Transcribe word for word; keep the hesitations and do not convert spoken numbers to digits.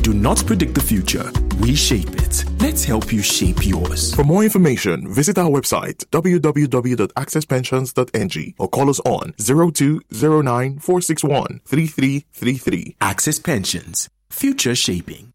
do not predict the future, we shape it. Let's help you shape yours. For more information, visit our website w w w dot access pensions dot n g or call us on zero two zero nine four six one three three three three. Access Pensions. Future shaping.